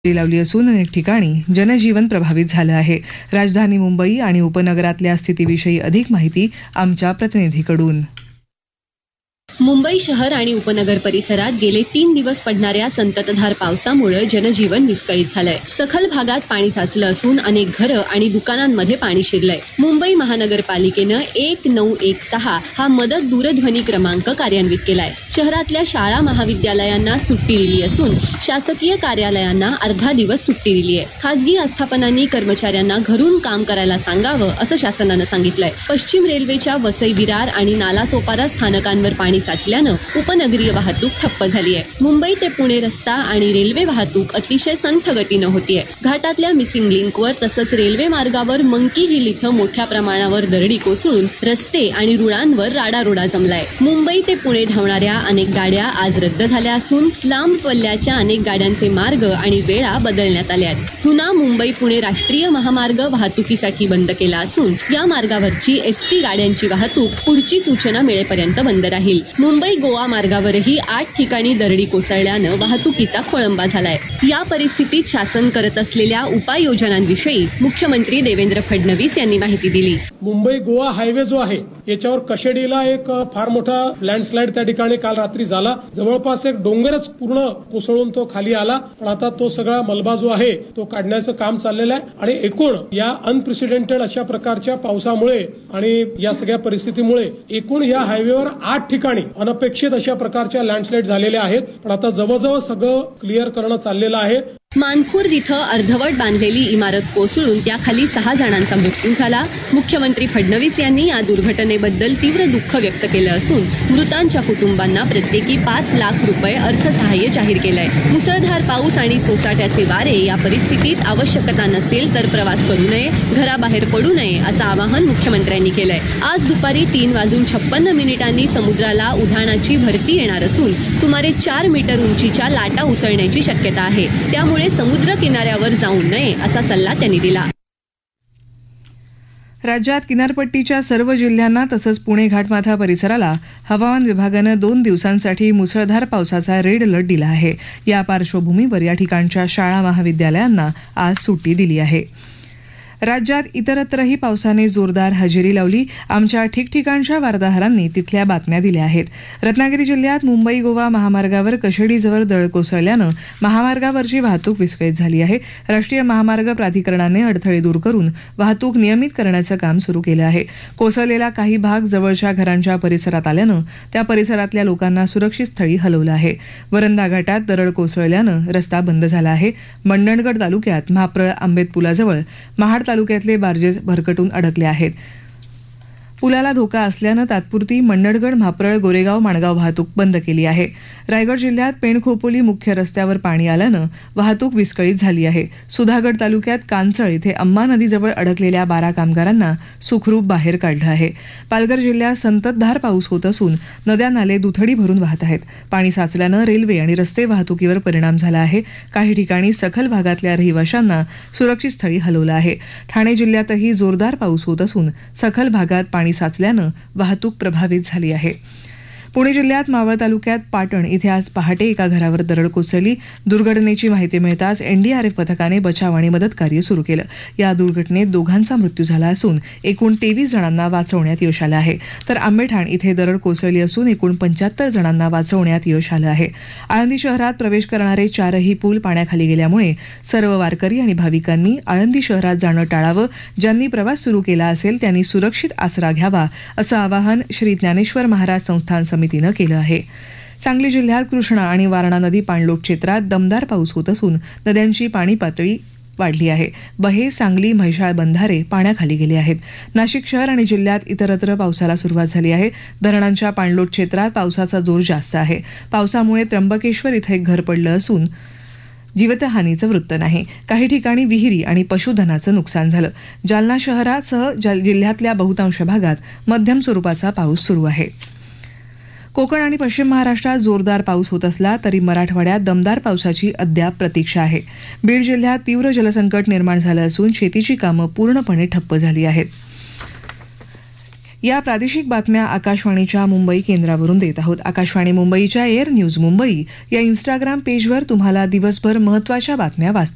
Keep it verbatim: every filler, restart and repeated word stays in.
लावली असून अनेक ठिकाणी जनजीवन प्रभावित झालं आहे. राजधानी मुंबई आणि उपनगरातल्या स्थितीविषयी अधिक माहिती आमच्या प्रतिनिधीकडून. मुंबई शहर आणि उपनगर परिसरात गेले तीन दिवस पडणाऱ्या संततधार पावसामुळे जनजीवन विस्कळीत झालंय. सखल भागात पाणी साचलं असून अनेक घरं आणि दुकानांमध्ये पाणी शिरलंय. मुंबई महानगरपालिकेनं एक नऊ एक सहा हा मदत दूरध्वनी क्रमांक कार्यान्वित केलाय. शहरातल्या शाळा महाविद्यालयांना सुट्टी दिली असून शासकीय कार्यालयांना अर्धा दिवस सुट्टी दिली आहे. खासगी आस्थापनांनी कर्मचाऱ्यांना घरून काम करायला सांगावं असं शासनानं सांगितलंय. पश्चिम रेल्वेच्या वसई विरार आणि नालासोपारा स्थानकांवर पाणी साचल्यानं उपनगरीय वाहतूक ठप्प झाली आहे. मुंबई ते पुणे रस्ता आणि रेल्वे वाहतूक अतिशय संथ गतीनं होतीये. घाटातल्या मिसिंग लिंकवर तसंच रेल्वे मार्गावर मंकी हिल इथं मोठ्या प्रमाणावर दरडी कोसळून रस्ते आणि रुळांवर राडारोडा जमलाय. मुंबई ते पुणे धावणाऱ्या अनेक गाड्या आज रद्द झाल्या असून लांब पल्ल्याच्या अनेक गाड्यांचे मार्ग आणि वेळा बदलण्यात आल्या आहेत. जुना मुंबई पुणे राष्ट्रीय महामार्ग वाहतुकीसाठी बंद केला असून या मार्गावरची एसटी गाड्यांची वाहतूक पुढची सूचना मिळेपर्यंत बंद राहील. मुंबई गोवा मार्गावरही आठ ठिकाणी दरडी कोसळल्यानं वाहतुकीचा खोळंबा झालाय. या परिस्थितीत शासन करत असलेल्या उपाययोजनांविषयी मुख्यमंत्री देवेंद्र फडणवीस यांनी माहिती दिली. मुंबई गोवा हायवे जो आहे याच्यावर कशेडीला एक फार मोठा लँडस्लाइड त्या ठिकाणी काल रात्री झाला. जवळपास एक डोंगरच पूर्ण कोसळून तो खाली आला. पण आता तो सगळा मलबा जो आहे तो काढण्याचं काम चाललेलं आहे आणि एकूण या अनप्रेसिडेंटेड अशा प्रकारच्या पावसामुळे आणि या सगळ्या परिस्थितीमुळे एकूण या हायवेवर आठ ठिकाणी अनपेक्षित अशा प्रकारच्या लँडस्लाइड झालेल्या आहेत. पण आता जवळजवळ सगळं क्लिअर करणं चाललेलं आहे. मानखुर्द इथं अर्धवट बांधलेली इमारत कोसळून त्याखाली सहा जणांचा मृत्यू झाला. मुख्यमंत्री फडणवीस यांनी या दुर्घटनेबद्दल तीव्र दुःख व्यक्त केलं असून मृतांच्या कुटुंबांना प्रत्येकी पाच लाख रुपये अर्थसहाय्य जाहीर केलंय. मुसळधार पाऊस आणि सोसाट्याचे वारे या परिस्थितीत आवश्यकता नसेल तर प्रवास करू नये, घराबाहेर पडू नये असं आवाहन मुख्यमंत्र्यांनी केलंय. आज दुपारी तीन वाजून छप्पन्न मिनिटांनी समुद्राला उधाणाची भरती येणार असून सुमारे चार मीटर उंचीच्या लाटा उसळण्याची शक्यता आहे. त्यामुळे समुद्र किनाऱ्यावर जाऊ नये असा सल्ला त्यांनी दिला. राज्यात किनारपट्टीच्या सर्व जिल्ह्यांना तसंच पुणे घाटमाथा परिसराला हवामान विभागानं दोन दिवसांसाठी मुसळधार पावसाचा रेड अलर्ट दिला आहे. या पार्श्वभूमीवर या ठिकाणच्या शाळा महाविद्यालयांना आज सुट्टी दिली आहे. राज्यात इतरत्रही पावसाने जोरदार हजेरी लावली. आमच्या ठिकठिकाणच्या वार्ताहरांनी तिथल्या बातम्या दिल्या आहेत. रत्नागिरी जिल्ह्यात मुंबई गोवा महामार्गावर कशेडीजवळ दरड कोसळल्यानं महामार्गावरची वाहतूक विस्कळीत झाली आहे. राष्ट्रीय महामार्ग प्राधिकरणाने अडथळे दूर करून वाहतूक नियमित करण्याचं काम सुरू केलं आहे. कोसळलेला काही भाग जवळच्या घरांच्या परिसरात आल्यानं त्या परिसरातल्या लोकांना सुरक्षित स्थळी हलवलं आहे. वरंदा घाटात दरड कोसळल्यानं रस्ता बंद झाला आहे. मंडणगड तालुक्यात म्हाप्रळ आंबेत पुलाजवळ महाड तालुक्यातले बार्जेस भरकटून अडकले आहेत. पुलाला धोका असल्यानं तात्पुरती मंडणगड म्हाप्रळ गोरेगाव माणगाव वाहतूक बंद केली आहे. रायगड जिल्ह्यात पेणखोपोली मुख्य रस्त्यावर पाणी आल्यानं वाहतूक विस्कळीत झाली आहे. सुधागड तालुक्यात कांचळ इथे अंबा नदीजवळ अडकलेल्या बारा कामगारांना सुखरूप बाहेर काढलं आहे. पालघर जिल्ह्यात संततधार पाऊस होत असून नद्या नाले दुथडी भरून वाहत आहेत. पाणी साचल्यानं रेल्वे आणि रस्ते वाहतुकीवर परिणाम झाला आहे. काही ठिकाणी सखल भागातल्या रहिवाशांना सुरक्षित स्थळी हलवलं आहे. ठाणे जिल्ह्यातही जोरदार पाऊस होत असून सखल भागात पाणी साचल्यानं वाहतूक प्रभावित झाली आहे. पुणे जिल्ह्यात मावळ तालुक्यात पाटण इथे आज पहाटे एका घरावर दरड कोसळली. दुर्घटनेची माहिती मिळताच एनडीआरएफ पथकाने बचाव आणि मदत कार्य सुरू केलं. या दुर्घटनेत दोघांचा मृत्यू झाला असून एकूण तेवीस जणांना वाचवण्यात यश आलं आहे. तर आंबेठाण इथे दरड कोसळली असून एकूण पंच्याहत्तर जणांना वाचवण्यात यश आलं आहे. आळंदी शहरात प्रवेश करणारे चारही पूल पाण्याखाली गेल्यामुळे सर्व वारकरी आणि भाविकांनी आळंदी शहरात जाणं टाळावं. ज्यांनी प्रवास सुरू केला असेल त्यांनी सुरक्षित आसरा घ्यावा असं आवाहन श्री ज्ञानेश्वर महाराज संस्थान समितीनं केलं आहे. सांगली जिल्ह्यात कृष्णा आणि वारणा नदी पाणलोट क्षेत्रात दमदार पाऊस होत असून नद्यांची पाणी पातळी वाढली आहे. बहे, सांगली, म्हैसाळ बंधारे पाण्याखाली गेले आहेत. नाशिक शहर आणि जिल्ह्यात इतरत्र पावसाला सुरुवात झाली आहे. धरणांच्या पाणलोट क्षेत्रात पावसाचा जोर जास्त आहे. पावसामुळे त्र्यंबकेश्वर इथं एक घर पडलं असून जीवितहानीचं वृत्त नाही. काही ठिकाणी विहिरी आणि पशुधनाचं नुकसान झालं. जालना शहरासह जिल्ह्यातल्या बहुतांश भागात मध्यम स्वरूपाचा पाऊस सुरू आहे. कोकण आणि पश्चिम महाराष्ट्रात जोरदार पाऊस होत असला तरी मराठवाड्यात दमदार पावसाची अद्याप प्रतीक्षा आहे. बीड जिल्ह्यात तीव्र जलसंकट निर्माण झालं असून शेतीची कामं पूर्णपणे ठप्प झाली आहेत. या प्रादेशिक बातम्या आकाशवाणीच्या मुंबई केंद्रावरून देत आहोत. आकाशवाणी मुंबईच्या एअर न्यूज मुंबई या इन्स्टाग्राम पेजवर तुम्हाला दिवसभर महत्त्वाच्या बातम्या वाचता